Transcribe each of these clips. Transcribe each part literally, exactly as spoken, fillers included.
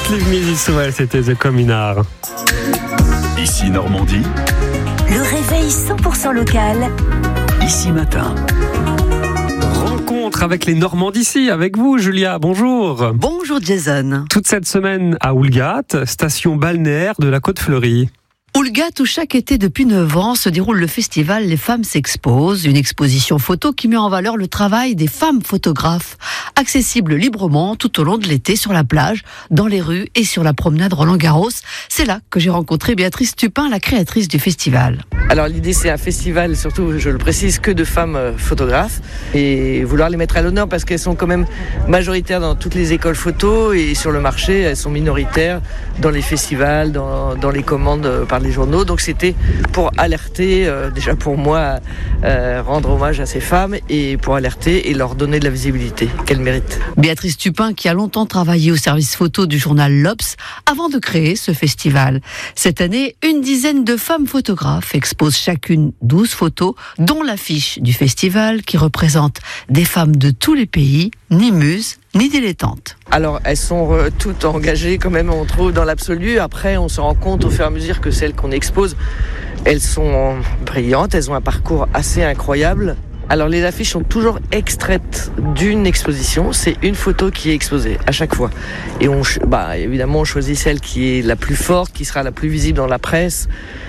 Clive Midiswell, c'était The Communard. Ici Normandie. Le réveil cent pour cent local. Ici Matin. Rencontre avec les Normands d'ici, avec vous Julia, bonjour. Bonjour Jason. Toute cette semaine à Oulgat, station balnéaire de la Côte-Fleurie. Oulgat, où chaque été depuis neuf ans se déroule le festival Les Femmes s'exposent, une exposition photo qui met en valeur le travail des femmes photographes, accessible librement tout au long de l'été sur la plage, dans les rues et sur la promenade Roland-Garros. C'est là que j'ai rencontré Béatrice Tupin, la créatrice du festival. Alors l'idée c'est un festival, surtout je le précise, que de femmes photographes et vouloir les mettre à l'honneur parce qu'elles sont quand même majoritaires dans toutes les écoles photo et sur le marché elles sont minoritaires dans les festivals, dans, dans les commandes par les journaux. Donc c'était pour alerter, euh, déjà pour moi, euh, rendre hommage à ces femmes et pour alerter et leur donner de la visibilité qu'elles méritent. Béatrice Tupin qui a longtemps travaillé au service photo du journal L'Obs avant de créer ce festival. Cette année, une dizaine de femmes photographes exposent chacune douze photos, dont l'affiche du festival qui représente des femmes de tous les pays, ni muses, ni dilettantes. Alors elles sont euh, toutes engagées quand même, on trouve, dans l'absolu. Après on se rend compte au fur et à mesure que celles qu'on expose, elles sont brillantes, elles ont un parcours assez incroyable. Alors les affiches sont toujours extraites d'une exposition, c'est une photo qui est exposée à chaque fois. Et on, bah, évidemment on choisit celle qui est la plus forte, qui sera la plus visible dans la presse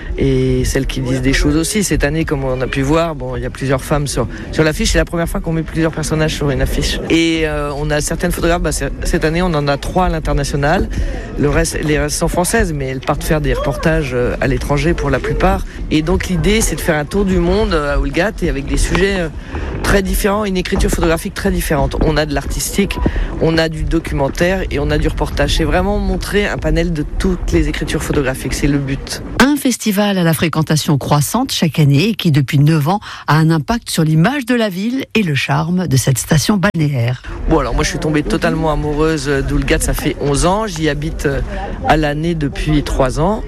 et celles qui disent des choses aussi. Cette année, comme on a pu voir, bon, il y a plusieurs femmes sur, sur l'affiche. C'est la première fois qu'on met plusieurs personnages sur une affiche. Et euh, on a certaines photographes, bah, cette année on en a trois à l'international. Le reste, les restes sont françaises, mais elles partent faire des reportages à l'étranger pour la plupart. Et donc l'idée c'est de faire un tour du monde à Oulgat et avec des sujets très différents, une écriture photographique très différente. On a de l'artistique, on a du documentaire et on a du reportage. C'est vraiment montrer un panel de toutes les écritures photographiques, c'est le but. Un festival à la fréquentation croissante chaque année et qui depuis neuf ans a un impact sur l'image de la ville et le charme de cette station balnéaire. Bon alors moi je suis tombée totalement amoureuse d'Oulgat, ça fait onze ans, j'y habite à l'année depuis trois ans.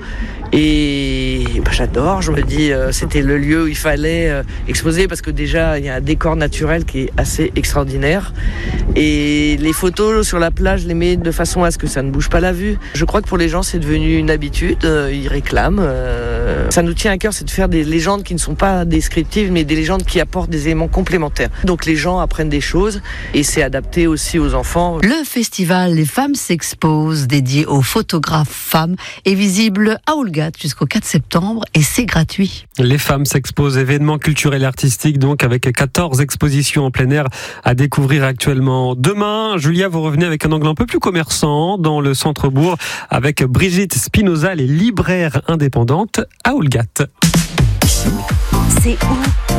Et bah, j'adore, je me dis euh, c'était le lieu où il fallait euh, exposer parce que déjà il y a un décor naturel qui est assez extraordinaire et les photos sur la plage je les mets de façon à ce que ça ne bouge pas la vue. Je crois que pour les gens c'est devenu une habitude, euh, ils réclament. Euh, ça nous tient à cœur, c'est de faire des légendes qui ne sont pas descriptives mais des légendes qui apportent des éléments complémentaires. Donc les gens apprennent des choses et c'est adapté aussi aux enfants. Le festival Les Femmes s'exposent dédié aux photographes femmes est visible à Oulgat jusqu'au quatre septembre et c'est gratuit. Les Femmes s'exposent, événements culturels et artistiques donc avec quatorze expositions en plein air à découvrir actuellement. Demain, Julia, vous revenez avec un angle un peu plus commerçant dans le centre-bourg avec Brigitte Spinoza, les libraires indépendantes à Oulgat. C'est où ?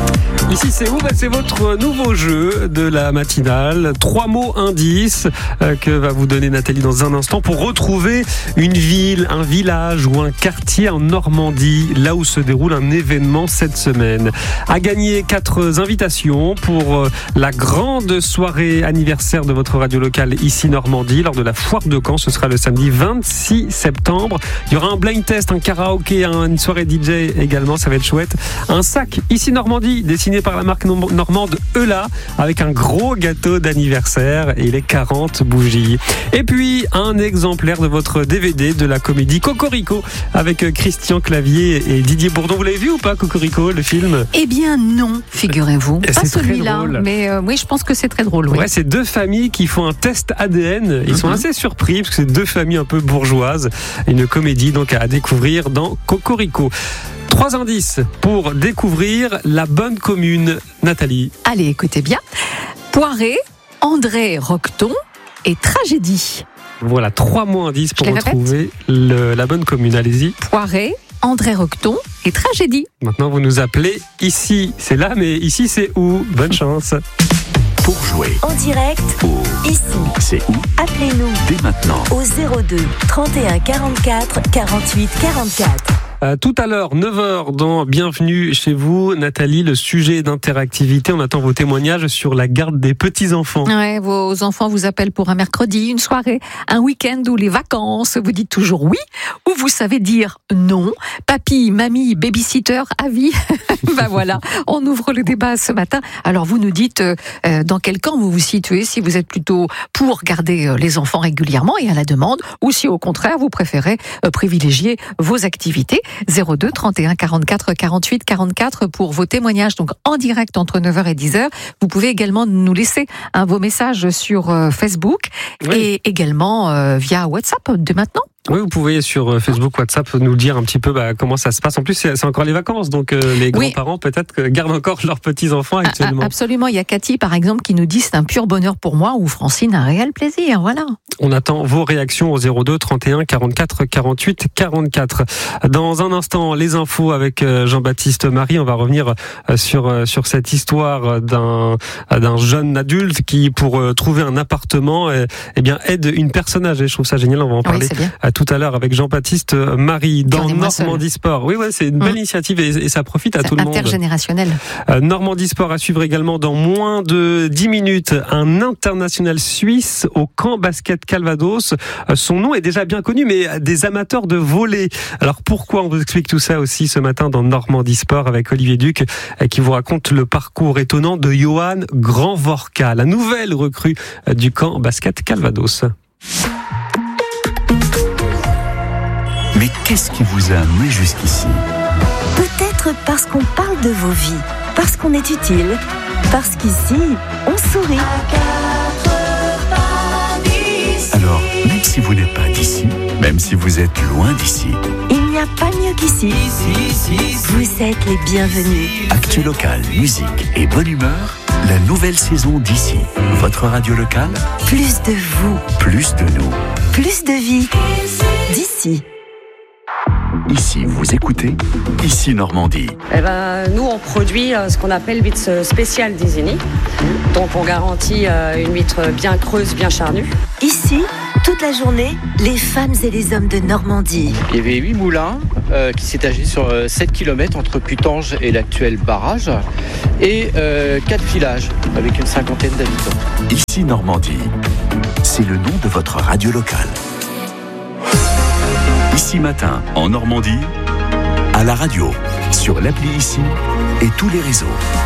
Ici c'est où ? Bah, c'est votre nouveau jeu de la matinale. Trois mots indices euh, que va vous donner Nathalie dans un instant pour retrouver une ville, un village ou un quartier en Normandie, là où se déroule un événement cette semaine. À gagner quatre invitations pour euh, la grande soirée anniversaire de votre radio locale ici Normandie lors de la foire de Caen. Ce sera le samedi vingt-six septembre. Il y aura un blind test, un karaoké, une soirée D J également, ça va être chouette. Un sac ici Normandie dessiné par la marque normande Eula avec un gros gâteau d'anniversaire et les quarante bougies. Et puis un exemplaire de votre D V D de la comédie Cocorico avec Christian Clavier et Didier Bourdon. Vous l'avez vu ou pas Cocorico, le film ? Eh bien non, figurez-vous. Et pas c'est celui-là, drôle. mais euh, oui, je pense que c'est très drôle. Oui. Ouais, c'est deux familles qui font un test A D N. Ils mm-hmm. sont assez surpris parce que c'est deux familles un peu bourgeoises. Une comédie donc à découvrir dans Cocorico. Trois indices pour découvrir la bonne commune. Nathalie. Allez, écoutez bien. Poiré, André Roqueton et Tragédie. Voilà, trois mots indices pour retrouver le, la bonne commune. Allez-y. Poiré, André Roqueton et Tragédie. Maintenant, vous nous appelez ici. C'est là, mais ici, c'est où ? Bonne chance. Pour jouer en direct, au ici, c'est où ? Appelez-nous dès maintenant au zéro deux trente et un quarante-quatre quarante-huit quarante-quatre. Euh, tout à l'heure, neuf heures, dans Bienvenue chez vous, Nathalie, le sujet d'interactivité. On attend vos témoignages sur la garde des petits-enfants. Ouais, vos enfants vous appellent pour un mercredi, une soirée, un week-end ou les vacances. Vous dites toujours oui ou vous savez dire non. Papy, mamie, babysitter, avis. Ben voilà, on ouvre le débat ce matin. Alors vous nous dites euh, dans quel camp vous vous situez, si vous êtes plutôt pour garder euh, les enfants régulièrement et à la demande, ou si au contraire vous préférez euh, privilégier vos activités. zéro deux trente et un quarante-quatre quarante-huit quarante-quatre pour vos témoignages, donc en direct entre neuf heures et dix heures. Vous pouvez également nous laisser hein, vos messages sur euh, Facebook oui. et également euh, via WhatsApp de maintenant. Oui, vous pouvez sur Facebook, WhatsApp nous dire un petit peu bah, comment ça se passe. En plus, c'est, c'est encore les vacances, donc euh, les oui. grands-parents peut-être gardent encore leurs petits-enfants actuellement. Absolument, il y a Cathy par exemple qui nous dit c'est un pur bonheur pour moi, ou Francine un réel plaisir, voilà. On attend vos réactions au zéro deux trente et un quarante-quatre quarante-huit quarante-quatre. Dans un instant, les infos avec Jean-Baptiste Marie. On va revenir sur sur cette histoire d'un d'un jeune adulte qui, pour trouver un appartement, eh bien aide une personne âgée. Je trouve ça génial. On va en parler oui, tout à l'heure avec Jean-Baptiste Marie dans Normandie Sport. Oui, ouais, c'est une belle mmh. initiative et, et ça profite à c'est tout le monde. Intergénérationnel. Euh, Normandie Sport à suivre également dans moins de dix minutes. Un international suisse au camp basket Calvados. Euh, son nom est déjà bien connu, mais des amateurs de volley. Alors pourquoi? On vous explique tout ça aussi ce matin dans Normandie Sport avec Olivier Duc euh, qui vous raconte le parcours étonnant de Johan Grandvorka, la nouvelle recrue euh, du camp basket Calvados. Mais qu'est-ce qui vous a amené jusqu'ici? Peut-être parce qu'on parle de vos vies, parce qu'on est utile, parce qu'ici, on sourit. Alors, même si vous n'êtes pas d'ici, même si vous êtes loin d'ici, il n'y a pas mieux qu'ici. Vous êtes les bienvenus. Actu local, musique et bonne humeur, la nouvelle saison d'ici. Votre radio locale, plus de vous, plus de nous, plus de vie d'ici. Ici, vous écoutez Ici Normandie. Eh ben, nous, on produit ce qu'on appelle l'huître spéciale d'Isigny. Donc, on garantit une huître bien creuse, bien charnue. Ici, toute la journée, les femmes et les hommes de Normandie. Il y avait huit moulins euh, qui s'étageaient sur euh, sept kilomètres entre Putange et l'actuel barrage et euh, quatre villages avec une cinquantaine d'habitants. Ici Normandie, c'est le nom de votre radio locale. Ici Matin, en Normandie, à la radio, sur l'appli Ici et tous les réseaux.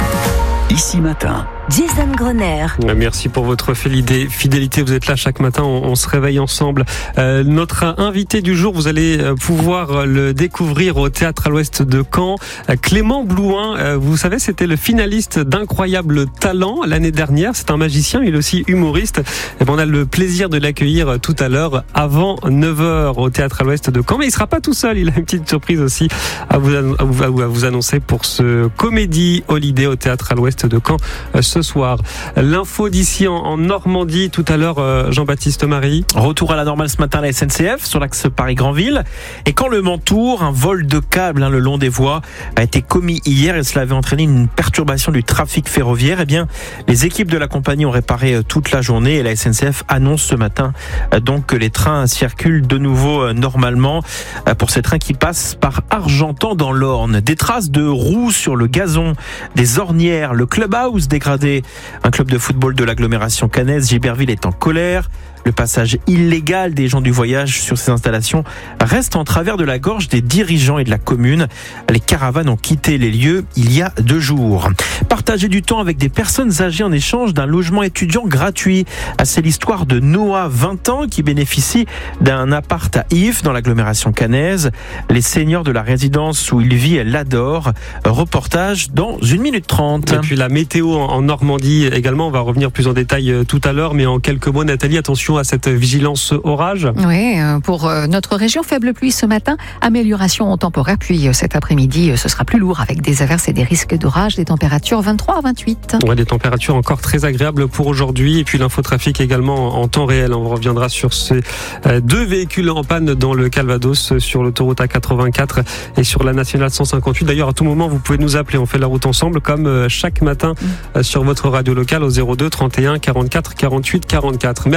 Ici Matin. Jason Groner. Merci pour votre fidélité. Vous êtes là chaque matin. On, on se réveille ensemble. Euh, notre invité du jour, vous allez pouvoir le découvrir au Théâtre à l'Ouest de Caen. Clément Blouin, euh, vous savez, c'était le finaliste d'Incroyable Talent l'année dernière. C'est un magicien, il est aussi humoriste. Et bon, on a le plaisir de l'accueillir tout à l'heure avant neuf heures au Théâtre à l'Ouest de Caen. Mais il sera pas tout seul. Il a une petite surprise aussi à vous, à vous, à vous annoncer pour ce Comédie Holiday au Théâtre à l'Ouest de Caen euh, ce soir. L'info d'ici en, en Normandie tout à l'heure, euh, Jean-Baptiste Marie. Retour à la normale ce matin à la S N C F sur l'axe Paris-Granville. Et quand le Mantour, un vol de câble hein, le long des voies a été commis hier et cela avait entraîné une perturbation du trafic ferroviaire, eh bien, les équipes de la compagnie ont réparé euh, toute la journée et la S N C F annonce ce matin euh, donc que les trains circulent de nouveau euh, normalement euh, pour ces trains qui passent par Argentan dans l'Orne. Des traces de roues sur le gazon, des ornières, le clubhouse dégradé. Un club de football de l'agglomération caennaise, Giberville, est en colère. Le passage illégal des gens du voyage sur ces installations reste en travers de la gorge des dirigeants et de la commune. Les caravanes ont quitté les lieux il y a deux jours. Partager du temps avec des personnes âgées en échange d'un logement étudiant gratuit. C'est l'histoire de Noah, vingt ans, qui bénéficie d'un appart à Yves dans l'agglomération caennaise. Les seniors de la résidence où il vit l'adorent. Reportage dans une minute trente. Et puis la météo en Normandie également. On va revenir plus en détail tout à l'heure, mais en quelques mots, Nathalie, attention à cette vigilance orage. Oui, pour notre région, faible pluie ce matin, amélioration temporaire, puis cet après-midi, ce sera plus lourd avec des averses et des risques d'orage, des températures vingt-trois à vingt-huit. Ouais, des températures encore très agréables pour aujourd'hui, et puis l'infotrafic également en temps réel. On reviendra sur ces deux véhicules en panne dans le Calvados, sur l'autoroute A quatre-vingt-quatre et sur la nationale cent cinquante-huit. D'ailleurs, à tout moment, vous pouvez nous appeler, on fait la route ensemble, comme chaque matin mmh. sur votre radio locale au zéro deux trente et un quarante-quatre quarante-huit quarante-quatre. Mais avant ça,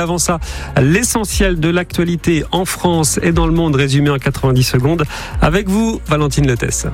L'essentiel de l'actualité en France et dans le monde résumé en quatre-vingt-dix secondes. Avec vous, Valentine Lettès.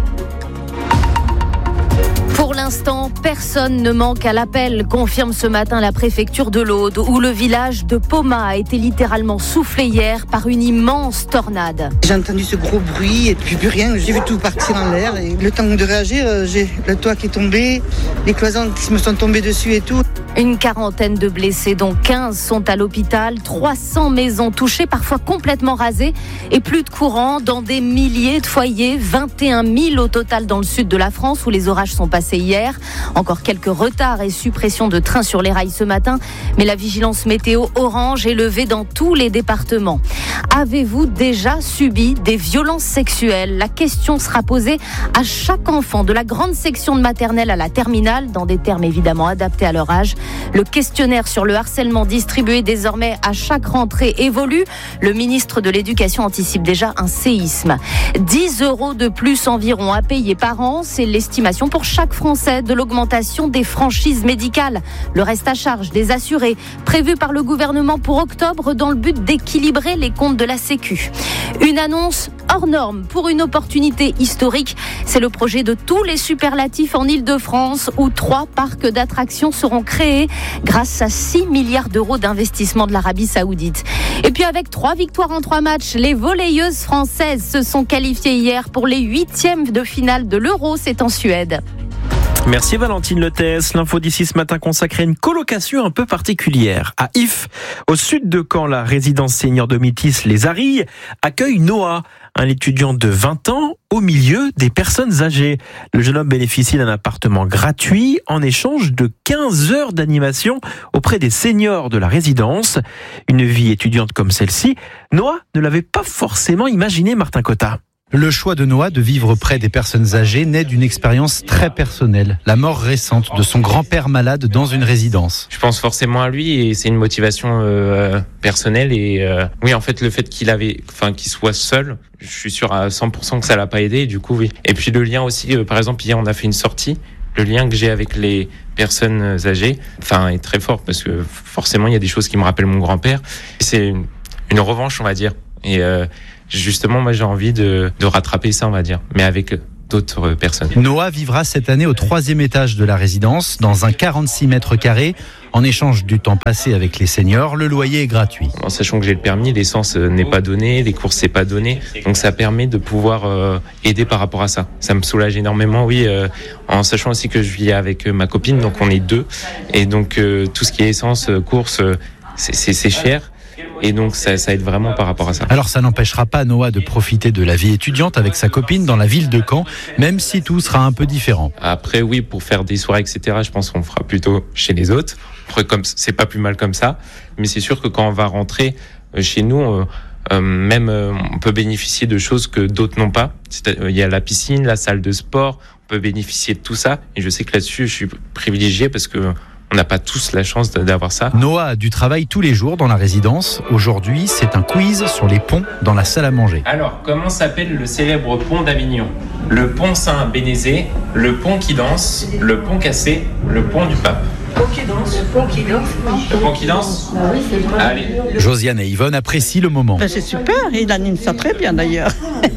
Pour l'instant, personne ne manque à l'appel, confirme ce matin la préfecture de l'Aude, où le village de Poma a été littéralement soufflé hier par une immense tornade. J'ai entendu ce gros bruit et puis plus rien, j'ai vu tout partir en l'air. Et le temps de réagir, j'ai le toit qui est tombé, les cloisons qui me sont tombées dessus et tout. Une quarantaine de blessés, dont quinze sont à l'hôpital, trois cents maisons touchées, parfois complètement rasées, et plus de courant dans des milliers de foyers, vingt et un mille au total dans le sud de la France, où les orages sont passés hier. Encore quelques retards et suppressions de trains sur les rails ce matin, mais la vigilance météo orange est levée dans tous les départements. Avez-vous déjà subi des violences sexuelles ? La question sera posée à chaque enfant, de la grande section de maternelle à la terminale, dans des termes évidemment adaptés à leur âge. Le questionnaire sur le harcèlement distribué désormais à chaque rentrée évolue. Le ministre de l'Éducation anticipe déjà un séisme. dix euros de plus environ à payer par an, c'est l'estimation pour chaque Français de l'augmentation des franchises médicales. Le reste à charge des assurés, prévu par le gouvernement pour octobre dans le but d'équilibrer les comptes de la Sécu. Une annonce hors norme pour une opportunité historique. C'est le projet de tous les superlatifs en Île-de-France, où trois parcs d'attractions seront créés grâce à six milliards d'euros d'investissement de l'Arabie Saoudite. Et puis avec trois victoires en trois matchs, les volleyeuses françaises se sont qualifiées hier pour les huitièmes de finale de l'Euro, c'est en Suède. Merci Valentine Lettès. L'info d'ici ce matin consacrée à une colocation un peu particulière. À If, au sud de Caen, la résidence senior de Métis Les Arilles accueille Noah, un étudiant de vingt ans au milieu des personnes âgées. Le jeune homme bénéficie d'un appartement gratuit en échange de quinze heures d'animation auprès des seniors de la résidence. Une vie étudiante comme celle-ci, Noah ne l'avait pas forcément imaginé, Martin Cotta. Le choix de Noah de vivre près des personnes âgées naît d'une expérience très personnelle, la mort récente de son grand-père malade dans une résidence. Je pense forcément à lui et c'est une motivation euh, personnelle et euh, oui, en fait le fait qu'il avait, enfin qu'il soit seul, je suis sûr à cent pour cent que ça l'a pas aidé, du coup oui. Et puis le lien aussi, euh, par exemple hier on a fait une sortie. Le lien que j'ai avec les personnes âgées, enfin est très fort parce que forcément il y a des choses qui me rappellent mon grand-père. C'est une, une revanche on va dire et euh, justement, moi, j'ai envie de, de rattraper ça, on va dire, mais avec d'autres personnes. Noah vivra cette année au troisième étage de la résidence, dans un quarante-six mètres carrés. En échange du temps passé avec les seniors, le loyer est gratuit. En sachant que j'ai le permis, l'essence n'est pas donnée, les courses c'est pas donné, donc ça permet de pouvoir euh, aider par rapport à ça. Ça me soulage énormément, oui, euh, en sachant aussi que je vis avec ma copine, donc on est deux, et donc euh, tout ce qui est essence, courses, c'est, c'est, c'est cher. Et donc ça, ça aide vraiment par rapport à ça. Alors ça n'empêchera pas Noah de profiter de la vie étudiante avec sa copine dans la ville de Caen, même si tout sera un peu différent. Après oui, pour faire des soirées, et cetera, je pense qu'on fera plutôt chez les autres. Après, comme c'est pas plus mal comme ça, mais c'est sûr que quand on va rentrer chez nous, euh, euh, même euh, on peut bénéficier de choses que d'autres n'ont pas. Il y a la piscine, la salle de sport, on peut bénéficier de tout ça. Et je sais que là-dessus, je suis privilégié parce que on n'a pas tous la chance d'avoir ça. Noah a du travail tous les jours dans la résidence. Aujourd'hui, c'est un quiz sur les ponts dans la salle à manger. Alors, comment s'appelle le célèbre pont d'Avignon ? Le pont Saint-Bénézé, le pont qui danse, le pont cassé, le pont du Pape. Le pont qui danse, le pont qui danse. Le pont qui danse ? Ah oui, c'est vrai. Allez. Josiane et Yvonne apprécient le moment. Ben, c'est super, il anime ça très bien d'ailleurs.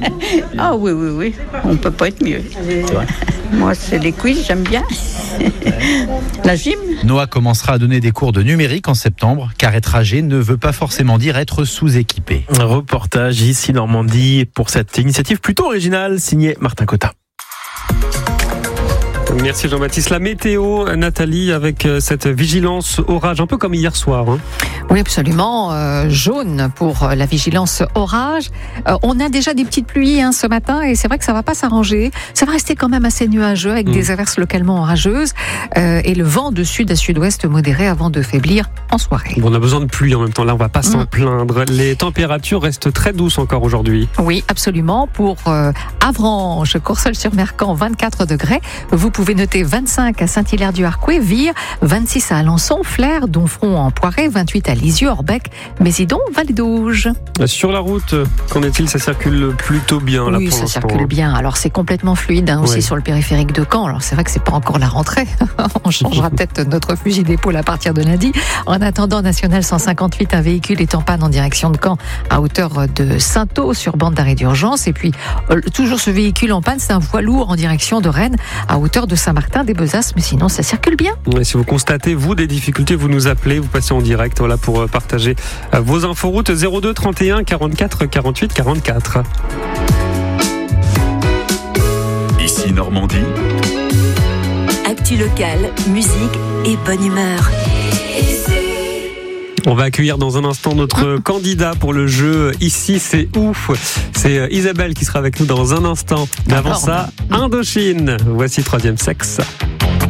Ah oui, oui, oui, on ne peut pas être mieux. C'est vrai. Moi, c'est les quiz, j'aime bien. La gym. Noah commencera à donner des cours de numérique en septembre, car être âgé ne veut pas forcément dire être sous-équipé. Un reportage ici Normandie pour cette initiative plutôt originale, signée Martin Cotta. Merci Jean-Baptiste. La météo, Nathalie, avec cette vigilance orage, un peu comme hier soir. Hein. Oui, absolument. Euh, jaune pour la vigilance orage. Euh, on a déjà des petites pluies hein, ce matin et c'est vrai que ça va pas s'arranger. Ça va rester quand même assez nuageux avec mmh. des averses localement orageuses euh, et le vent de sud à sud-ouest modéré avant de faiblir en soirée. Bon, on a besoin de pluie en même temps. Là, on va pas mmh. s'en plaindre. Les températures restent très douces encore aujourd'hui. Oui, absolument. Pour euh, Avranches, Courseulles-sur-Mercan, vingt-quatre degrés. Vous pouvez pouvez noter vingt-cinq à Saint-Hilaire-du-Harcouët, Vire, vingt-six à Alençon, Flers, Donfront en Poiré, vingt-huit à Lisieux, Orbec, Mésidon, Val-d'Auge. Sur la route, qu'en est-il? Ça circule plutôt bien là Oui, pour ça l'instant. circule bien. Alors c'est complètement fluide hein, aussi Ouais. sur le périphérique de Caen. Alors c'est vrai que c'est pas encore la rentrée. On changera peut-être notre fusil d'épaule à partir de lundi. En attendant, National cent cinquante-huit, un véhicule est en panne en direction de Caen à hauteur de Saint-Thau sur bande d'arrêt d'urgence. Et puis euh, toujours ce véhicule en panne, c'est un poids lourd en direction de Rennes à hauteur de Saint-Martin-des-Bezasses. Mais sinon, ça circule bien. Et si vous constatez, vous, des difficultés, vous nous appelez, vous passez en direct voilà, pour partager vos inforoutes. zéro deux trente et un quarante-quatre quarante-huit quarante-quatre. Ici Normandie. Actu locale, musique et bonne humeur. On va accueillir dans un instant notre candidat pour le jeu Ici c'est ouf. C'est Isabelle qui sera avec nous dans un instant. Mais avant Alors, ça, Indochine. Voici Troisième Sexe.